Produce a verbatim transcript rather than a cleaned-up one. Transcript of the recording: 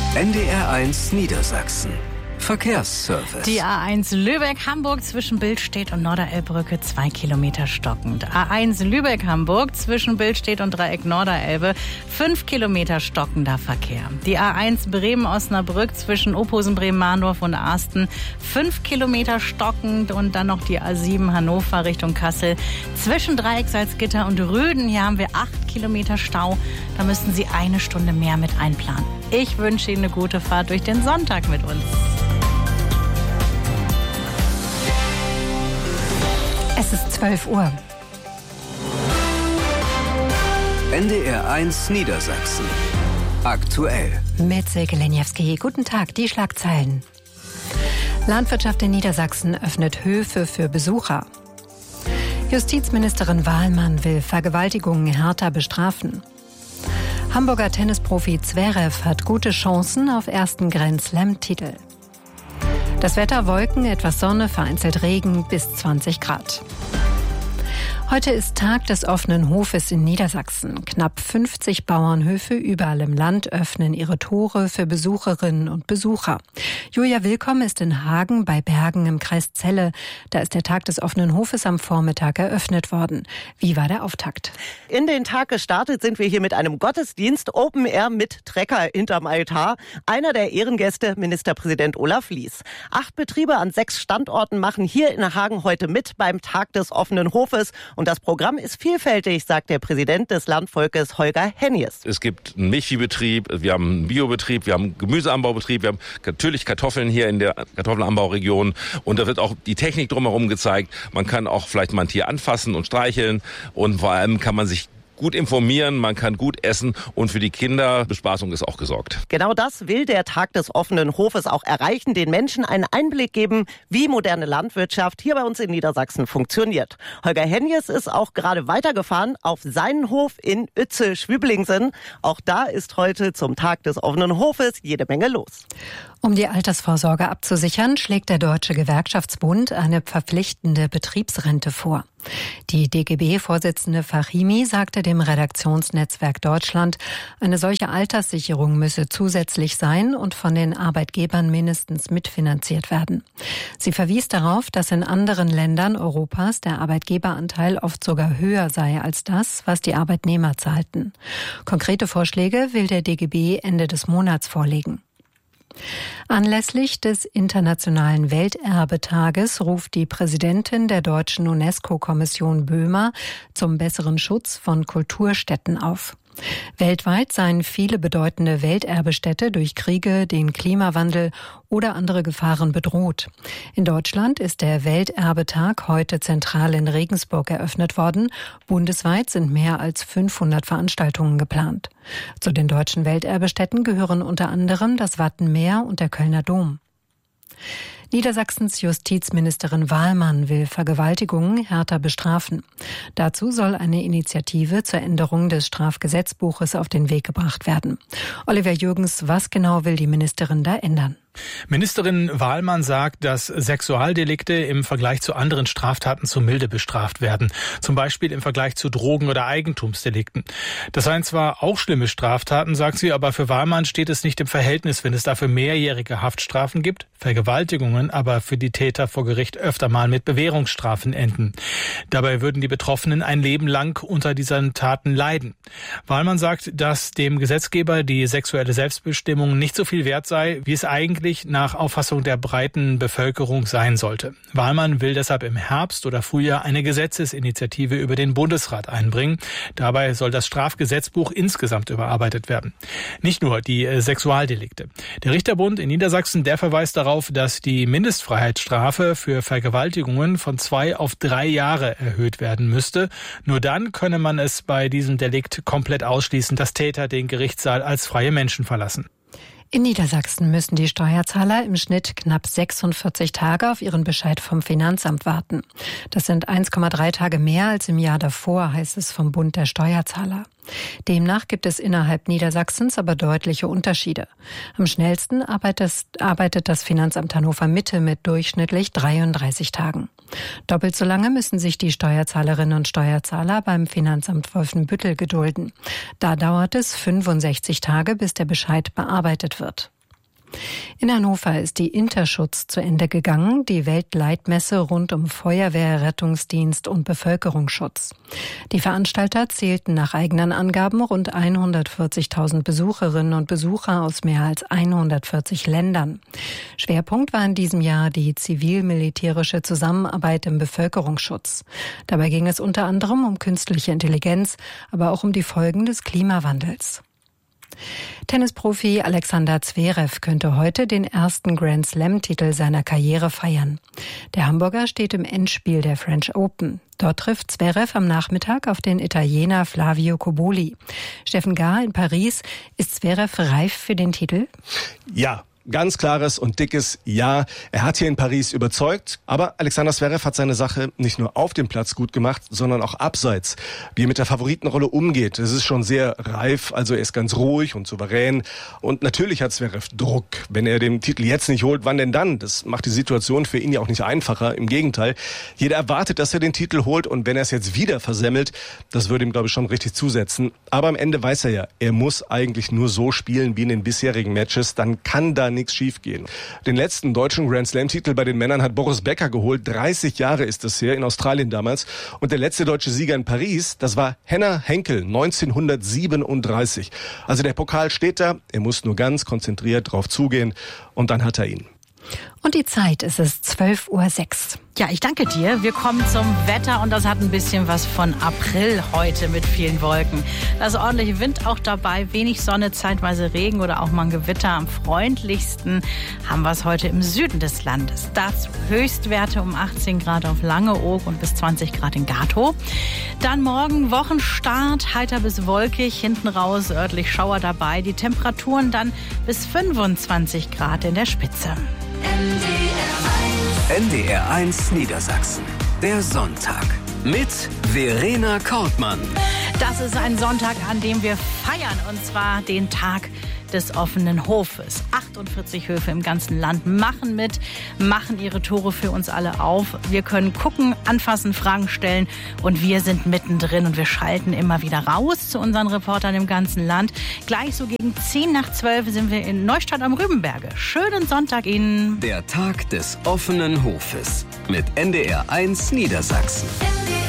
N D R eins Niedersachsen. Verkehrsservice. Die A eins Lübeck-Hamburg zwischen Billstedt und Norderelbbrücke zwei Kilometer stockend. A eins Lübeck-Hamburg zwischen Billstedt und Dreieck Norderelbe fünf Kilometer stockender Verkehr. Die A eins Bremen-Osnabrück zwischen Opposen, Bremen-Mahndorf und Arsten fünf Kilometer stockend und dann noch die A sieben Hannover Richtung Kassel zwischen Dreieck Salzgitter und Röden. Hier haben wir acht Kilometer Stau. Da müssten Sie eine Stunde mehr mit einplanen. Ich wünsche Ihnen eine gute Fahrt durch den Sonntag mit uns. Es ist zwölf Uhr. N D R eins Niedersachsen. Aktuell. Mit Silke Lenjewski. Guten Tag, die Schlagzeilen. Landwirtschaft in Niedersachsen öffnet Höfe für Besucher. Justizministerin Wahlmann will Vergewaltigungen härter bestrafen. Hamburger Tennisprofi Zverev hat gute Chancen auf ersten Grand Slam-Titel. Das Wetter: Wolken, etwas Sonne, vereinzelt Regen bis zwanzig Grad. Heute ist Tag des offenen Hofes in Niedersachsen. Knapp fünfzig Bauernhöfe überall im Land öffnen ihre Tore für Besucherinnen und Besucher. Julia Willkomm ist in Hagen bei Bergen im Kreis Celle. Da ist der Tag des offenen Hofes am Vormittag eröffnet worden. Wie war der Auftakt? In den Tag gestartet sind wir hier mit einem Gottesdienst, Open Air mit Trecker hinterm Altar. Einer der Ehrengäste, Ministerpräsident Olaf Lies. Acht Betriebe an sechs Standorten machen hier in Hagen heute mit beim Tag des offenen Hofes. Und das Programm ist vielfältig, sagt der Präsident des Landvolkes Holger Hennies. Es gibt einen Milchviehbetrieb, wir haben einen Biobetrieb, wir haben einen Gemüseanbaubetrieb, wir haben natürlich Kartoffeln hier in der Kartoffelanbauregion. Und da wird auch die Technik drumherum gezeigt. Man kann auch vielleicht mal ein Tier anfassen und streicheln. Und vor allem kann man sich gut informieren, man kann gut essen und für die Kinderbespaßung ist auch gesorgt. Genau das will der Tag des offenen Hofes auch erreichen, den Menschen einen Einblick geben, wie moderne Landwirtschaft hier bei uns in Niedersachsen funktioniert. Holger Hennies ist auch gerade weitergefahren auf seinen Hof in Uetze-Schwiblingsen. Auch da ist heute zum Tag des offenen Hofes jede Menge los. Um die Altersvorsorge abzusichern, schlägt der Deutsche Gewerkschaftsbund eine verpflichtende Betriebsrente vor. Die D G B-Vorsitzende Fachimi sagte dem Redaktionsnetzwerk Deutschland, eine solche Alterssicherung müsse zusätzlich sein und von den Arbeitgebern mindestens mitfinanziert werden. Sie verwies darauf, dass in anderen Ländern Europas der Arbeitgeberanteil oft sogar höher sei als das, was die Arbeitnehmer zahlten. Konkrete Vorschläge will der D G B Ende des Monats vorlegen. Anlässlich des Internationalen Welterbetages ruft die Präsidentin der deutschen UNESCO-Kommission Böhmer zum besseren Schutz von Kulturstätten auf. Weltweit seien viele bedeutende Welterbestätte durch Kriege, den Klimawandel oder andere Gefahren bedroht. In Deutschland ist der Welterbetag heute zentral in Regensburg eröffnet worden. Bundesweit sind mehr als fünfhundert Veranstaltungen geplant. Zu den deutschen Welterbestätten gehören unter anderem das Wattenmeer und der Kölner Dom. Niedersachsens Justizministerin Wahlmann will Vergewaltigungen härter bestrafen. Dazu soll eine Initiative zur Änderung des Strafgesetzbuches auf den Weg gebracht werden. Oliver Jürgens, was genau will die Ministerin da ändern? Ministerin Wahlmann sagt, dass Sexualdelikte im Vergleich zu anderen Straftaten zu milde bestraft werden. Zum Beispiel im Vergleich zu Drogen- oder Eigentumsdelikten. Das seien zwar auch schlimme Straftaten, sagt sie, aber für Wahlmann steht es nicht im Verhältnis, wenn es dafür mehrjährige Haftstrafen gibt, Vergewaltigungen aber für die Täter vor Gericht öfter mal mit Bewährungsstrafen enden. Dabei würden die Betroffenen ein Leben lang unter diesen Taten leiden. Wahlmann sagt, dass dem Gesetzgeber die sexuelle Selbstbestimmung nicht so viel wert sei, wie es eigentlich nach Auffassung der breiten Bevölkerung sein sollte. Wahlmann will deshalb im Herbst oder Frühjahr eine Gesetzesinitiative über den Bundesrat einbringen. Dabei soll das Strafgesetzbuch insgesamt überarbeitet werden. Nicht nur die äh, Sexualdelikte. Der Richterbund in Niedersachsen, der verweist darauf, dass die Mindestfreiheitsstrafe für Vergewaltigungen von zwei auf drei Jahre erhöht werden müsste. Nur dann könne man es bei diesem Delikt komplett ausschließen, dass Täter den Gerichtssaal als freie Menschen verlassen. In Niedersachsen müssen die Steuerzahler im Schnitt knapp sechsundvierzig Tage auf ihren Bescheid vom Finanzamt warten. Das sind eins Komma drei Tage mehr als im Jahr davor, heißt es vom Bund der Steuerzahler. Demnach gibt es innerhalb Niedersachsens aber deutliche Unterschiede. Am schnellsten arbeitet das Finanzamt Hannover Mitte mit durchschnittlich dreiunddreißig Tagen. Doppelt so lange müssen sich die Steuerzahlerinnen und Steuerzahler beim Finanzamt Wolfenbüttel gedulden. Da dauert es fünfundsechzig Tage, bis der Bescheid bearbeitet wird. In Hannover ist die Interschutz zu Ende gegangen, die Weltleitmesse rund um Feuerwehr, Rettungsdienst und Bevölkerungsschutz. Die Veranstalter zählten nach eigenen Angaben rund hundertvierzigtausend Besucherinnen und Besucher aus mehr als hundertvierzig Ländern. Schwerpunkt war in diesem Jahr die zivil-militärische Zusammenarbeit im Bevölkerungsschutz. Dabei ging es unter anderem um künstliche Intelligenz, aber auch um die Folgen des Klimawandels. Tennisprofi Alexander Zverev könnte heute den ersten Grand-Slam-Titel seiner Karriere feiern. Der Hamburger steht im Endspiel der French Open. Dort trifft Zverev am Nachmittag auf den Italiener Flavio Cobolli. Steffen Gahr in Paris. Ist Zverev reif für den Titel? Ja. Ganz klares und dickes Ja. Er hat hier in Paris überzeugt, aber Alexander Zverev hat seine Sache nicht nur auf dem Platz gut gemacht, sondern auch abseits. Wie er mit der Favoritenrolle umgeht, das ist schon sehr reif, also er ist ganz ruhig und souverän. Und natürlich hat Zverev Druck. Wenn er den Titel jetzt nicht holt, wann denn dann? Das macht die Situation für ihn ja auch nicht einfacher, im Gegenteil. Jeder erwartet, dass er den Titel holt und wenn er es jetzt wieder versemmelt, das würde ihm, glaube ich, schon richtig zusetzen. Aber am Ende weiß er ja, er muss eigentlich nur so spielen wie in den bisherigen Matches, dann kann da nichts schiefgehen. Den letzten deutschen Grand-Slam-Titel bei den Männern hat Boris Becker geholt. dreißig Jahre ist das her, in Australien damals. Und der letzte deutsche Sieger in Paris, das war Henner Henkel, neunzehnhundertsiebenunddreißig. Also der Pokal steht da, er muss nur ganz konzentriert drauf zugehen und dann hat er ihn. Und die Zeit ist es zwölf Uhr sechs. Ja, ich danke dir. Wir kommen zum Wetter und das hat ein bisschen was von April heute mit vielen Wolken. Da ist ordentlich Wind auch dabei, wenig Sonne, zeitweise Regen oder auch mal ein Gewitter. Am freundlichsten haben wir es heute im Süden des Landes. Dazu Höchstwerte um achtzehn Grad auf Langeoog und bis zwanzig Grad in Gatow. Dann morgen Wochenstart, heiter bis wolkig, hinten raus örtlich Schauer dabei. Die Temperaturen dann bis fünfundzwanzig Grad in der Spitze. N D R eins Niedersachsen. Der Sonntag mit Verena Kortmann. Das ist ein Sonntag, an dem wir feiern, und zwar den Tag des offenen Hofes. achtundvierzig Höfe im ganzen Land machen mit, machen ihre Tore für uns alle auf. Wir können gucken, anfassen, Fragen stellen und wir sind mittendrin und wir schalten immer wieder raus zu unseren Reportern im ganzen Land. Gleich so gegen zehn nach zwölf sind wir in Neustadt am Rübenberge. Schönen Sonntag Ihnen. Der Tag des offenen Hofes mit N D R eins Niedersachsen.